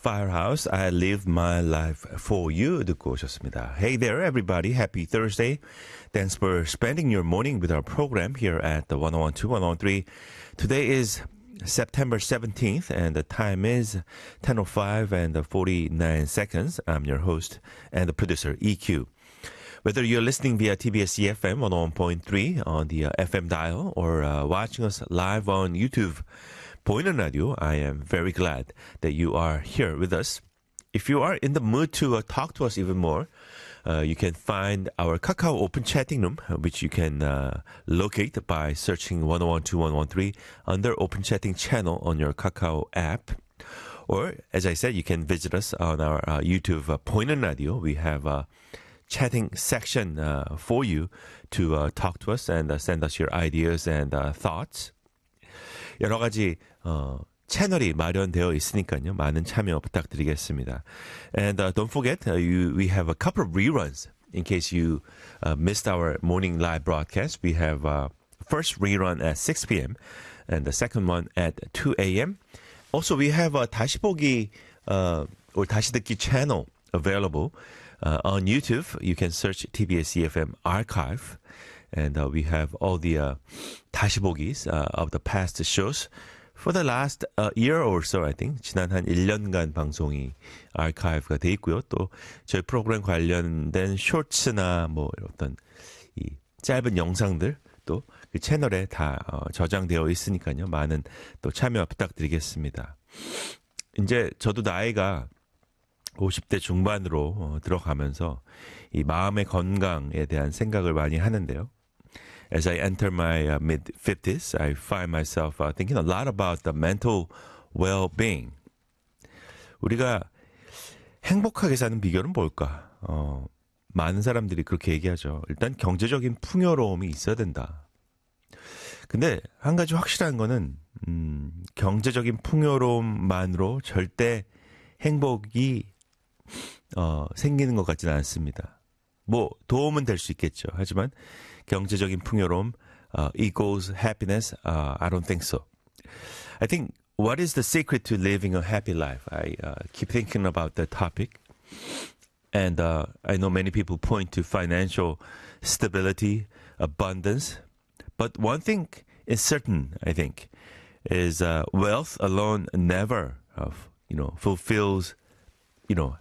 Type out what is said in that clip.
Firehouse, I live my life for you 듣고 오셨습니다. Hey there everybody, happy Thursday. Thanks for spending your morning with our program here at the 1012, 1013. Today is September 17th and the time is 10:05 and 49 seconds. I'm your host and the producer EQ. Whether you're listening via TBS EFM 101.3 on the FM dial or watching us live on YouTube, 보이는 라디오, I am very glad that you are here with us. If you are in the mood to talk to us even more, you can find our Kakao Open Chatting Room, which you can locate by searching 1012, 113 under Open Chatting channel on your Kakao app. Or, as I said, you can visit us on our YouTube 보이는 라디오. We have a chatting section for you to talk to us and send us your ideas and thoughts. 여러 가지 채널이 마련되어 있으니까요. 많은 참여 부탁드리겠습니다. And don't forget, we have a couple of reruns in case you missed our morning live broadcast. We have first rerun at 6 p.m. and the second one at 2 a.m. Also, we have a 다시 보기 or 다시 듣기 channel available on YouTube. You can search TBS EFM archive. And we have all the 다시 보기s of the past shows for the last year or so, I think. 지난 한 1년간 방송이 아카이브가 돼 있고요. 또 저희 프로그램 관련된 쇼츠나 뭐 어떤 이 짧은 영상들 또 그 채널에 다 저장되어 있으니까요. 많은 또 참여 부탁드리겠습니다. 이제 저도 나이가 50대 중반으로 들어가면서 이 마음의 건강에 대한 생각을 많이 하는데요. As I enter my mid-50s, I find myself thinking a lot about the mental well-being. 우리가 행복하게 사는 비결은 뭘까? 많은 사람들이 그렇게 얘기하죠. 일단 경제적인 풍요로움이 있어야 된다. 근데 한 가지 확실한 거는 경제적인 풍요로움만으로 절대 행복이 생기는 것 같지는 않습니다. 뭐 도움은 될 수 있겠죠. 하지만 경제적인 풍요로움 equals happiness. I don't think so. I think what is the secret to living a happy life? I keep thinking about that topic. And I know many people point to financial stability, abundance. But one thing is certain, I think, is wealth alone never fulfills